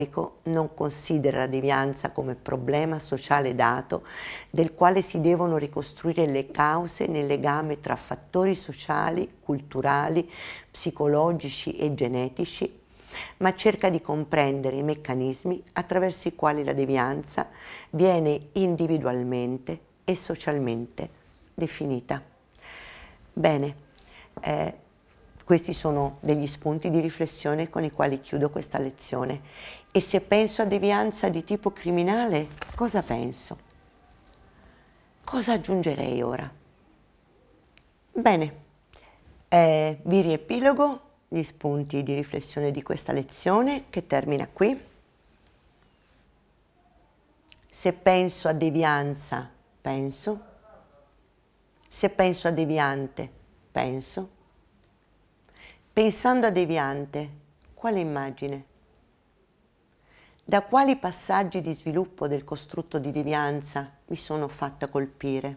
non considera la devianza come problema sociale dato del quale si devono ricostruire le cause nel legame tra fattori sociali, culturali, psicologici e genetici, ma cerca di comprendere i meccanismi attraverso i quali la devianza viene individualmente e socialmente definita. Bene, questi sono degli spunti di riflessione con i quali chiudo questa lezione. E se penso a devianza di tipo criminale, cosa penso? Cosa aggiungerei ora? Bene, vi riepilogo gli spunti di riflessione di questa lezione che termina qui. Se penso a devianza, penso. Se penso a deviante, penso. Pensando a deviante, quale immagine? Da quali passaggi di sviluppo del costrutto di devianza mi sono fatta colpire?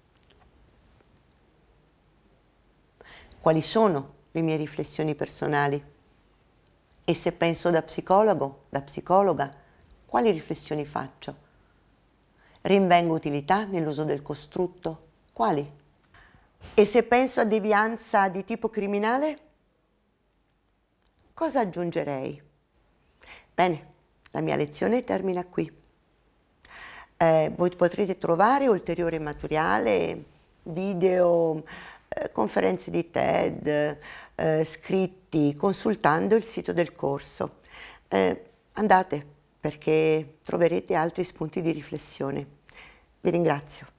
Quali sono le mie riflessioni personali? E se penso da psicologo, da psicologa, quali riflessioni faccio? Rinvengo utilità nell'uso del costrutto? Quali? E se penso a devianza di tipo criminale? Cosa aggiungerei? Bene, la mia lezione termina qui. Voi potrete trovare ulteriore materiale, video, conferenze di TED, scritti, consultando il sito del corso. Andate perché troverete altri spunti di riflessione. Vi ringrazio.